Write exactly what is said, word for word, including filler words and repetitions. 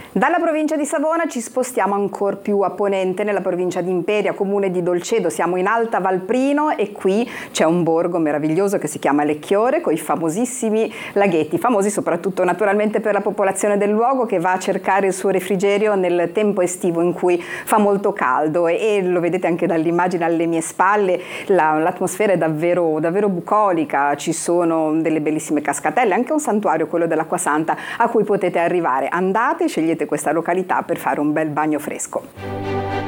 Dalla provincia di Savona ci spostiamo ancora più a ponente, nella provincia di Imperia, comune di Dolcedo. Siamo in Alta Valprino e qui c'è un borgo meraviglioso che si chiama Lecchiore, con i famosissimi laghetti, famosi soprattutto naturalmente per la popolazione del luogo che va a cercare il suo refrigerio nel tempo estivo in cui fa molto caldo, e, e lo vedete anche dall'immagine alle mie spalle, la, l'atmosfera è davvero, davvero bucolica, ci sono delle bellissime cascatelle, anche un santuario, quello dell'Acqua Santa, a cui potete arrivare. Andate, scegliete questa località per fare un bel bagno fresco.